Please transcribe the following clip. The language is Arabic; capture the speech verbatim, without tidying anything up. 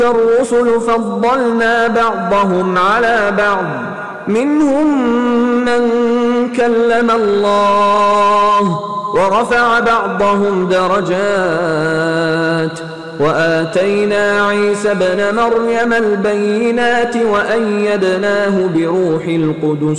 الرسل فضلنا بعضهم على بعض منهم من كلم الله ورفع بعضهم درجات وآتينا عيسى ابن مريم البينات وأيدناه بروح القدس